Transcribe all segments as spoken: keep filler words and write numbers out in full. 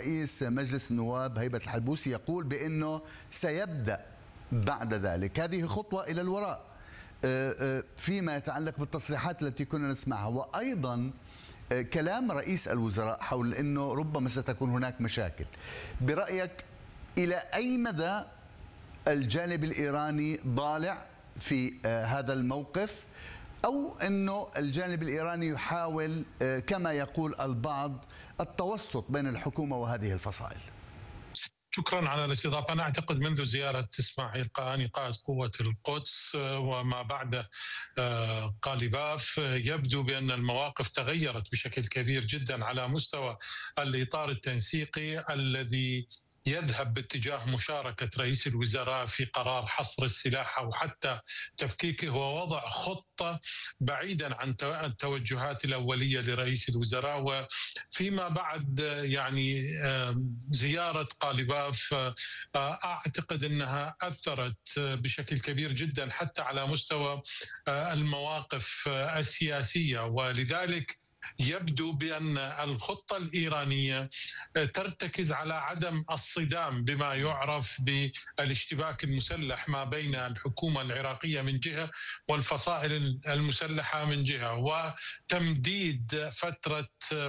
رئيس مجلس النواب هيبة الحلبوسي يقول بأنه سيبدأ بعد ذلك. هذه خطوة إلى الوراء فيما يتعلق بالتصريحات التي كنا نسمعها، وأيضا كلام رئيس الوزراء حول أنه ربما ستكون هناك مشاكل. برأيك إلى أي مدى الجانب الإيراني ضالع في هذا الموقف، أو أنه الجانب الإيراني يحاول كما يقول البعض التوسط بين الحكومة وهذه الفصائل؟ شكرا على الاستضافة. أنا أعتقد منذ زيارة إسماعيل قاني قائد قوة القدس وما بعد قاليباف يبدو بأن المواقف تغيرت بشكل كبير جدا على مستوى الإطار التنسيقي الذي يذهب باتجاه مشاركة رئيس الوزراء في قرار حصر السلاح أو حتى تفكيكه ووضع خطة بعيدا عن التوجهات الأولية لرئيس الوزراء. وفيما بعد يعني زيارة قاليباف أعتقد أنها أثرت بشكل كبير جدا حتى على مستوى المواقف السياسية، ولذلك يبدو بأن الخطة الإيرانية ترتكز على عدم الصدام بما يعرف بالاشتباك المسلح ما بين الحكومة العراقية من جهة والفصائل المسلحة من جهة، وتمديد فترة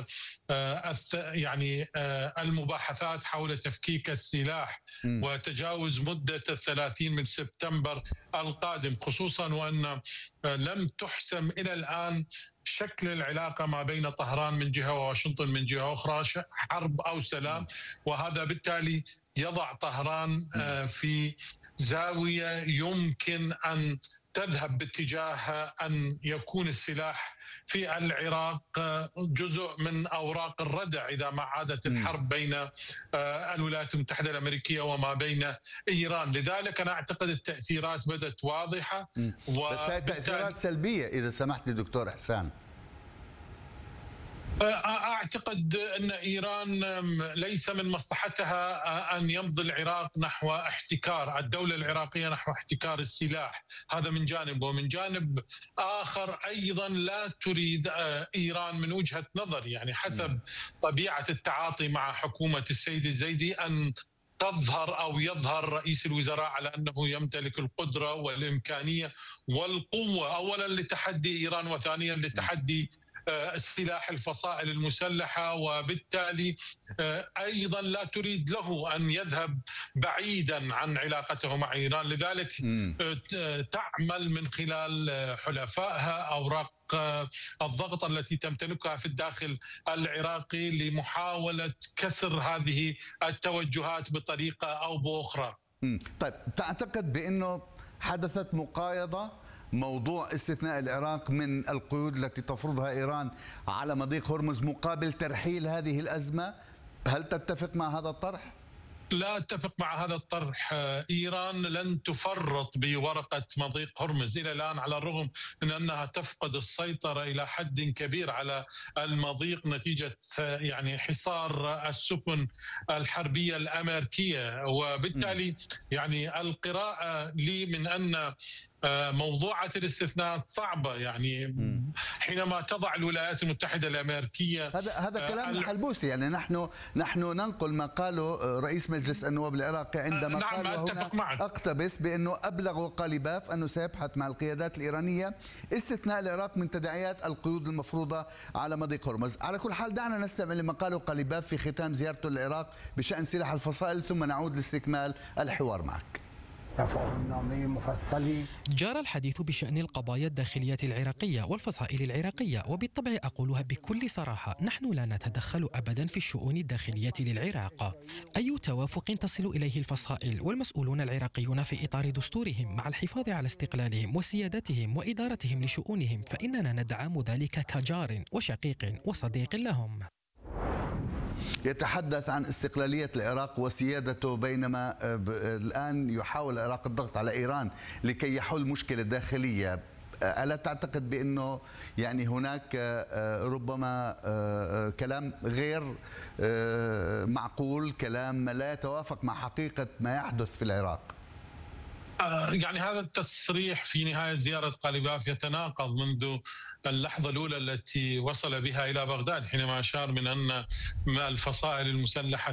يعني المباحثات حول تفكيك السلاح وتجاوز مدة الثلاثين من سبتمبر القادم، خصوصا وأن لم تحسم إلى الآن شكل العلاقة ما بين طهران من جهة وواشنطن من جهة أخرى، حرب أو سلام، وهذا بالتالي يضع طهران في زاوية يمكن أن تذهب باتجاه أن يكون السلاح في العراق جزء من أوراق الردع إذا ما عادت الحرب بين الولايات المتحدة الأمريكية وما بين إيران. لذلك أنا أعتقد التأثيرات بدت واضحة، بس هي تأثيرات سلبية إذا سمحت لي دكتور إحسان. أعتقد أن إيران ليس من مصلحتها أن يمضي العراق نحو احتكار الدولة العراقية نحو احتكار السلاح، هذا من جانب. ومن جانب آخر أيضا لا تريد إيران من وجهة نظر يعني حسب طبيعة التعاطي مع حكومة السيد الزيدي أن تظهر أو يظهر رئيس الوزراء على أنه يمتلك القدرة والإمكانية والقوة أولا لتحدي إيران، وثانيا لتحدي السلاح الفصائل المسلحة، وبالتالي أيضا لا تريد له أن يذهب بعيدا عن علاقته مع إيران. لذلك تعمل من خلال حلفائها أوراق الضغط التي تمتلكها في الداخل العراقي لمحاولة كسر هذه التوجهات بطريقة أو بأخرى. طيب، تعتقد بأنه حدثت مقايضة موضوع استثناء العراق من القيود التي تفرضها إيران على مضيق هرمز مقابل ترحيل هذه الأزمة؟ هل تتفق مع هذا الطرح؟ لا أتفق مع هذا الطرح. إيران لن تفرط بورقة مضيق هرمز إلى الآن، على الرغم من أنها تفقد السيطرة إلى حد كبير على المضيق نتيجة يعني حصار السفن الحربية الأمريكية. وبالتالي يعني القراءة لي من أن موضوعة الاستثناء صعبة، يعني حينما تضع الولايات المتحدة الأمريكية هذا هذا كلام الحلبوسي، يعني نحن نحن ننقل ما قاله رئيس مجلس النواب العراقي عندما نعم قال أتفق معك. اقتبس بأنه أبلغ قاليباف أنه سيبحث مع القيادات الإيرانية استثناء العراق من تداعيات القيود المفروضة على مضيق هرمز. على كل حال دعنا نستمع لما قاله قاليباف في ختام زيارته للعراق بشأن سلاح الفصائل، ثم نعود لاستكمال الحوار معك. جرى الحديث بشأن القضايا الداخلية العراقية والفصائل العراقية، وبالطبع أقولها بكل صراحة، نحن لا نتدخل أبدا في الشؤون الداخلية للعراق. أي توافق تصل إليه الفصائل والمسؤولون العراقيون في إطار دستورهم مع الحفاظ على استقلالهم وسيادتهم وإدارتهم لشؤونهم فإننا ندعم ذلك كجار وشقيق وصديق لهم. يتحدث عن استقلالية العراق وسيادته، بينما الآن يحاول العراق الضغط على إيران لكي يحل مشكلة داخلية. ألا تعتقد بأنه يعني هناك ربما كلام غير معقول، كلام لا يتوافق مع حقيقة ما يحدث في العراق؟ يعني هذا التصريح في نهاية زيارة قاليباف يتناقض منذ اللحظة الأولى التي وصل بها إلى بغداد، حينما أشار من أن الفصائل المسلحة